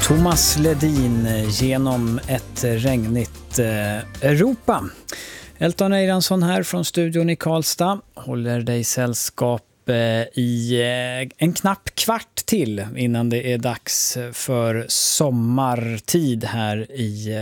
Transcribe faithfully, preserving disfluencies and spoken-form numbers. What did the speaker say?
Thomas Ledin genom ett regnigt Europa. Elton Eiransson här från studion i Karlstad håller dig sällskap i en knapp kvart till innan det är dags för sommartid här i